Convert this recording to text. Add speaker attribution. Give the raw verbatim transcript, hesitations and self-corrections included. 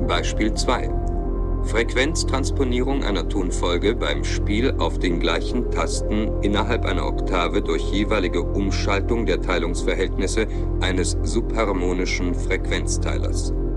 Speaker 1: Beispiel zwei. Frequenztransponierung einer Tonfolge beim Spiel auf den gleichen Tasten innerhalb einer Oktave durch jeweilige Umschaltung der Teilungsverhältnisse eines subharmonischen Frequenzteilers.